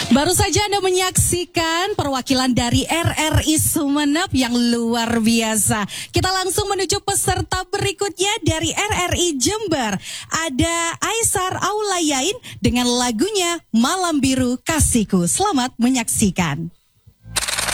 Baru saja Anda menyaksikan perwakilan dari RRI Sumeneb yang luar biasa. Kita langsung menuju peserta berikutnya dari RRI Jember. Ada Aisar Aulayain dengan lagunya Malam Biru Kasihku. Selamat menyaksikan.